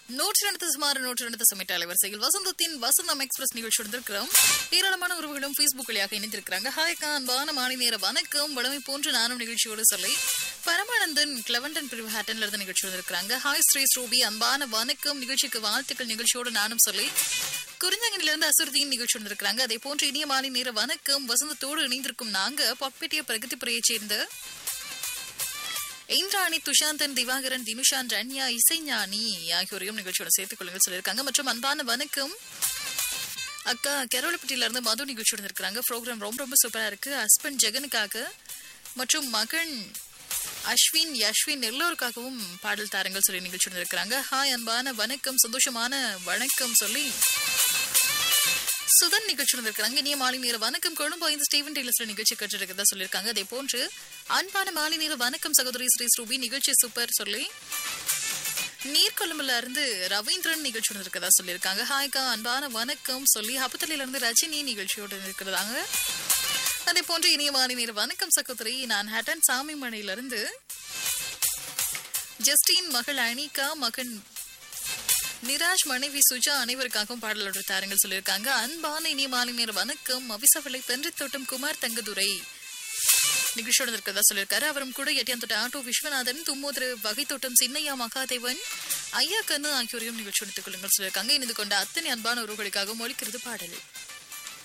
நூற்று சமைட்ட அலைவரிசையில் வசந்தத்தின் வசந்தம் எக்ஸ்பிரஸ் நிகழ்ச்சி இருக்கிறோம். ஏராளமான உறவுகளும் Facebook வழியாக இணைந்திருக்கிறாங்க. ஹாய்கா, அன்பான மாலை நேர வணக்கம். வளமை போன்று நானும் நிகழ்ச்சியோடு சொல்லி பரமானந்தன் கிளவண்டன் பிரிவு ஹேட்டன்ல இருந்து நிகழ்ச்சியோடு இருக்கிறாங்க. ஹாய் ஸ்ரீ ஸ்ரூபி, அன்பான வணக்கம். நிகழ்ச்சிக்கு வாழ்த்துக்கள். நிகழ்ச்சியோடு நானும் சொல்லி குறிஞ்சங்கனில இருந்து அசுரதியின் நிகழ்ச்சியோடு இருக்கிறாங்க. அதே போன்று இனிய மாலை நேர வணக்கம். வசந்தத்தோடு இணைந்திருக்கும் நாங்க பொக்பேட்டிய பிரகதிபுரையை சேர்ந்த இந்திராணி, துஷாந்தன், திவாகரன், தினுஷான், ரன்யா, இசைஞானி ஆகியோரையும் நிகழ்ச்சியோட சேர்த்துக் கொள்ளுங்கள் சொல்லியிருக்காங்க. மற்றும் அன்பான வணக்கம் அக்கா, கரோலப்பட்டியில இருந்து மது நிகழ்ச்சியோட இருக்கிறாங்க. ப்ரோக்ராம் ரொம்ப ரொம்ப சூப்பரா இருக்கு. ஹஸ்பண்ட் ஜெகனுக்காக மற்றும் மகன் அஸ்வின், யஸ்வின் எல்லோருக்காகவும் பாடல் தாரங்கள் சொல்லி நிகழ்ச்சியோட இருக்கிறாங்க. ஹாய், அன்பான வணக்கம், சந்தோஷமான வணக்கம் சொல்லி சுதன் நிகழ்ச்சி இருக்கிறாங்க. இனிய மாலை நேர வணக்கம். கொழும்பு 5 ஸ்டீவன் டெய்லர்ஸ்ல நிகழ்ச்சி கற்றிருக்கிறதா சொல்லியிருக்காங்க. அதே போன்று அன்பான மாலை நேர வணக்கம் சகோதரி ஸ்ரீ ஸ்ரூபி, நிகழ்ச்சி சூப்பர் சொல்லி நீர்கொழும்புல இருந்து ரவீந்திரன் நிகழ்ச்சியோடு இருக்கிறதா சொல்லியிருக்காங்க. ஹாய்கா, அன்பான வணக்கம் சொல்லி ஹபத்தலில இருந்து ரஜினி நிகழ்ச்சியோடு இருக்கிறதாங்க. அதே போன்று இனிய மாலை நேர வணக்கம் சகோதரி, நான் ஹட்டன் சாமி மனையிலிருந்து ஜஸ்டின், மகள் அனிகா, மகன் நிராஜ், மனைவி சுஜா அனைவருக்காகவும் பாடலோட தாரங்கள் சொல்லியிருக்காங்க. அன்பான இனிய மாலை நேர வணக்கம். அவிசவளை பென்றித்தோட்டம் குமார் தங்கதுரை நிகழ்ச்சியோடு இருக்கிறதா சொல்லியிருக்காரு. அவரும் கூட எட்டியாந்தோட்ட ஆட்டோ விஸ்வநாதன், தும்மோதர வகைத்தோட்டம் சின்னையா, மகாதேவன், ஐயா கண்ணு ஆகியோரையும் நிகழ்ச்சி எடுத்துக் கொள்ளுங்கள் சொல்லியிருக்காங்க. இணைந்து கொண்ட அத்தனை அன்பான உறவுகளுக்காக ஒலிக்கிறது பாடல்.